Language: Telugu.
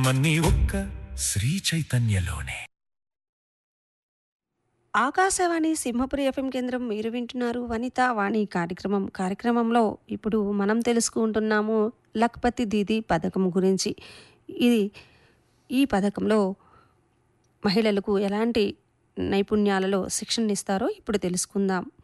సంతోషమన్నీ ఒక్క శ్రీ చైతన్యలోనే. ఆకాశవాణి సింహపురి ఎఫ్ఎం కేంద్రం. మీరు వింటున్నారు వనితా వాణి కార్యక్రమంలో ఇప్పుడు మనం తెలుసుకుంటున్నాము లఖ్పతి దీదీ పథకం గురించి. ఇది ఈ పథకంలో మహిళలకు ఎలాంటి నైపుణ్యాలలో శిక్షణ ఇస్తారో ఇప్పుడు తెలుసుకుందాం.